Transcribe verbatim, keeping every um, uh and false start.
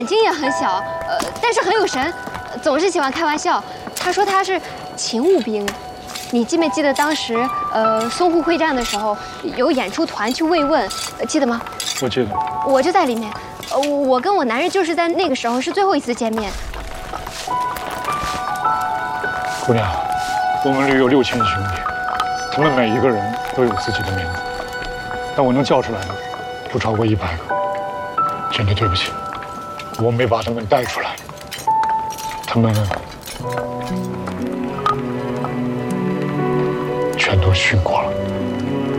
眼睛也很小，呃，但是很有神，总是喜欢开玩笑。他说他是勤务兵。你记没记得当时，呃，淞沪会战的时候有演出团去慰问，记得吗？ 我记得。 我就在里面。呃，我跟我男人就是在那个时候是最后一次见面。 姑娘，我们旅有六千兄弟，他们每一个人都有自己的名字，但我能叫出来的不超过一百个。真的对不起。 我没把他们带出来，他们全都殉国了。